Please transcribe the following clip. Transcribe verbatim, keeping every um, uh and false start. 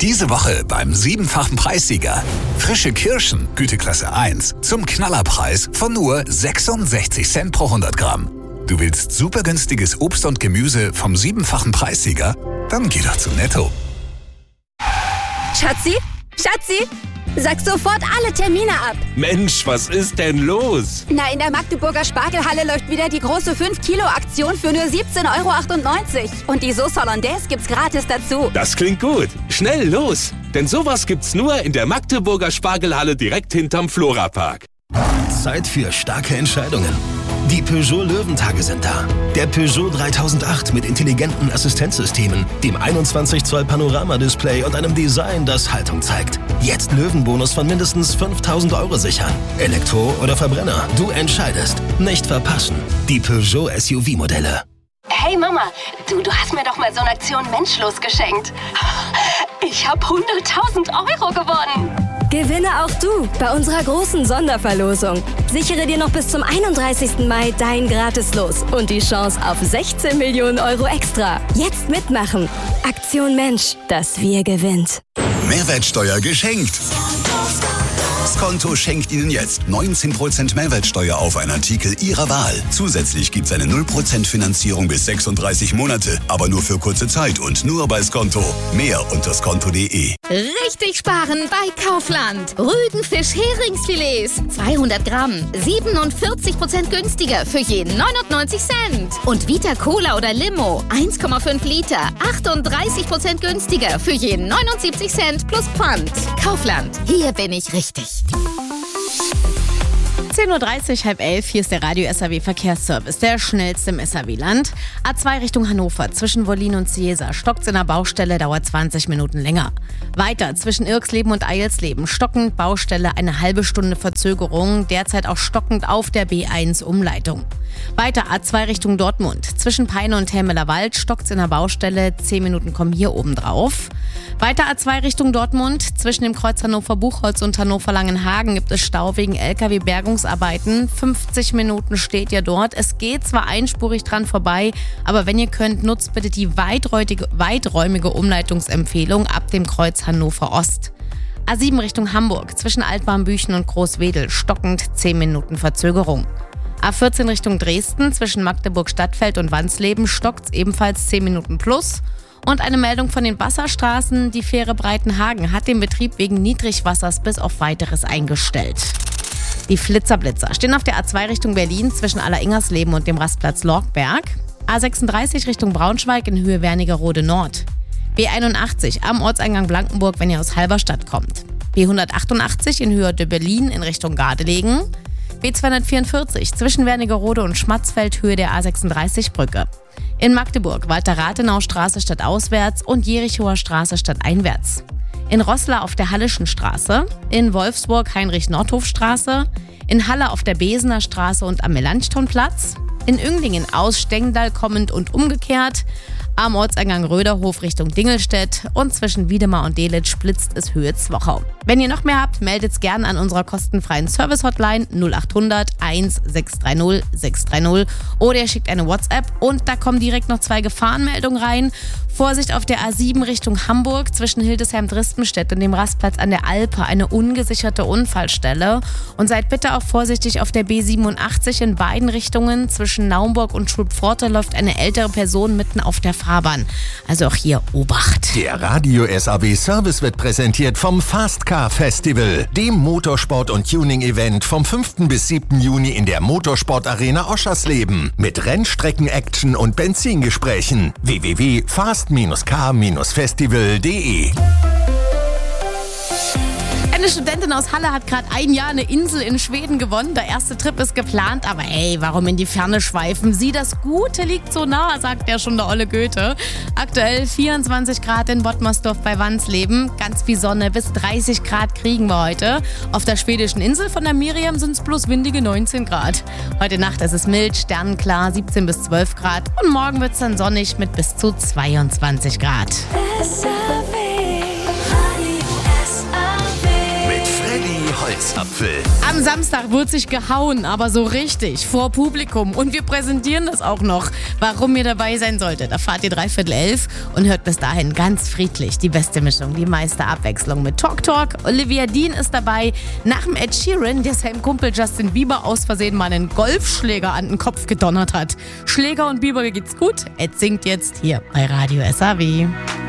Diese Woche beim siebenfachen Preissieger. Frische Kirschen, Güteklasse eins, zum Knallerpreis von nur sechsundsechzig Cent pro hundert Gramm. Du willst super günstiges Obst und Gemüse vom siebenfachen Preissieger? Dann geh doch zu Netto. Schatzi, Schatzi, sag sofort alle Termine ab. Mensch, was ist denn los? Na, in der Magdeburger Spargelhalle läuft wieder die große fünf Kilo Aktion für nur siebzehn Euro achtundneunzig. Und die Sauce Hollandaise gibt's gratis dazu. Das klingt gut. Schnell los! Denn sowas gibt's nur in der Magdeburger Spargelhalle direkt hinterm Florapark. Zeit für starke Entscheidungen. Die Peugeot Löwentage sind da. Der Peugeot dreitausendacht mit intelligenten Assistenzsystemen, dem einundzwanzig Zoll Panoramadisplay und einem Design, das Haltung zeigt. Jetzt Löwenbonus von mindestens fünftausend Euro sichern. Elektro oder Verbrenner, du entscheidest. Nicht verpassen. Die Peugeot S U V-Modelle. Hey Mama, du, du hast mir doch mal so eine Aktion Menschlos geschenkt. Ich habe hunderttausend Euro gewonnen. Gewinne auch du bei unserer großen Sonderverlosung. Sichere dir noch bis zum einunddreißigsten Mai dein Gratislos und die Chance auf sechzehn Millionen Euro extra. Jetzt mitmachen. Aktion Mensch, das Wir gewinnt. Mehrwertsteuer geschenkt. Skonto schenkt Ihnen jetzt neunzehn Prozent Mehrwertsteuer auf einen Artikel Ihrer Wahl. Zusätzlich gibt es eine null Prozent Finanzierung bis sechsunddreißig Monate, aber nur für kurze Zeit und nur bei Skonto. Mehr unter skonto punkt de. Richtig sparen bei Kaufland. Rüdenfisch-Heringsfilets. zweihundert Gramm. siebenundvierzig Prozent günstiger für jeden neunundneunzig Cent. Und Vita Cola oder Limo. eins Komma fünf Liter. achtunddreißig Prozent günstiger für jeden neunundsiebzig Cent plus Pfand. Kaufland. Hier bin ich richtig. zehn Uhr dreißig, halb elf, hier ist der Radio S A W Verkehrsservice, der schnellste im S A W-Land. A zwei Richtung Hannover, zwischen Wollin und Ciesa, stockt's in der Baustelle, dauert zwanzig Minuten länger. Weiter, zwischen Irksleben und Eilsleben, stockend Baustelle, eine halbe Stunde Verzögerung, derzeit auch stockend auf der B eins Umleitung. Weiter A zwei Richtung Dortmund, zwischen Peine und Helmeler Wald, stockt's in der Baustelle, zehn Minuten kommen hier oben drauf. Weiter A zwei Richtung Dortmund, zwischen dem Kreuz Hannover-Buchholz und Hannover-Langenhagen gibt es Stau wegen L K W-Bergungsarbeiten. fünfzig Minuten steht ihr dort. Es geht zwar einspurig dran vorbei, aber wenn ihr könnt, nutzt bitte die weiträumige, weiträumige Umleitungsempfehlung ab dem Kreuz Hannover-Ost. A sieben Richtung Hamburg, zwischen Altwarmbüchen und Großwedel, stockend zehn Minuten Verzögerung. A vierzehn Richtung Dresden, zwischen Magdeburg-Stadtfeld und Wansleben, stockt's ebenfalls zehn Minuten plus. Und eine Meldung von den Wasserstraßen, die Fähre Breitenhagen hat den Betrieb wegen Niedrigwassers bis auf Weiteres eingestellt. Die Flitzerblitzer stehen auf der A zwei Richtung Berlin zwischen Alleringers-Leben und dem Rastplatz Lorkberg. A sechsunddreißig Richtung Braunschweig in Höhe Wernigerode Nord. B einundachtzig am Ortseingang Blankenburg, wenn ihr aus Halberstadt kommt. B hundertachtundachtzig in Höhe de Berlin in Richtung Gardelegen. B zweihundertvierundvierzig zwischen Wernigerode und Schmatzfeld, Höhe der A sechsunddreißig Brücke. In Magdeburg Walter-Rathenau-Straße stadtauswärts und Jerichower Straße stadteinwärts. In Roßla auf der Hallischen Straße, in Wolfsburg Heinrich-Nordhof-Straße, in Halle auf der Besener Straße und am Melanchthonplatz, in Önglingen aus Stendal kommend und umgekehrt, am Ortseingang Röderhof Richtung Dingelstedt und zwischen Wiedemar und Delitzsch blitzt es Höhe Zwochau. Wenn ihr noch mehr habt, meldet's gerne an unserer kostenfreien Service-Hotline null achthundert eins sechs drei null sechs drei null oder ihr schickt eine WhatsApp und da kommen direkt noch zwei Gefahrenmeldungen rein. Vorsicht auf der A sieben Richtung Hamburg zwischen Hildesheim-Drispenstedt und dem Rastplatz an der Alpe, eine ungesicherte Unfallstelle. Und seid bitte auch vorsichtig auf der B siebenundachtzig in beiden Richtungen. Zwischen Naumburg und Schulpforte läuft eine ältere Person mitten auf der Fahrbahn. Also auch hier Obacht. Der Radio S A W Service wird präsentiert vom Fast Car Festival, dem Motorsport- und Tuning-Event vom fünften bis siebten Juni in der Motorsport-Arena Oschersleben. Mit Rennstrecken-Action und Benzingesprächen. w w w punkt fast K Festival punkt de. Eine Studentin aus Halle hat gerade ein Jahr eine Insel in Schweden gewonnen. Der erste Trip ist geplant, aber ey, warum in die Ferne schweifen? Sie, das Gute liegt so nah, sagt ja schon der olle Goethe. Aktuell vierundzwanzig Grad in Bottmersdorf bei Wansleben. Ganz viel Sonne, bis dreißig Grad kriegen wir heute. Auf der schwedischen Insel von der Miriam sind es bloß windige neunzehn Grad. Heute Nacht ist es mild, sternenklar, siebzehn bis zwölf Grad. Und morgen wird es dann sonnig mit bis zu zweiundzwanzig Grad. Mit Freddy Holz. Salzapfel. Am Samstag wird sich gehauen, aber so richtig, vor Publikum. Und wir präsentieren das auch noch. Warum ihr dabei sein solltet, erfahrt ihr dreiviertel elf und hört bis dahin ganz friedlich die beste Mischung, die meiste Abwechslung mit Talk Talk. Olivia Dean ist dabei. Nach dem Ed Sheeran, der seinem Kumpel Justin Bieber aus Versehen mal einen Golfschläger an den Kopf gedonnert hat. Schläger und Bieber geht's gut. Ed singt jetzt hier bei Radio S A W.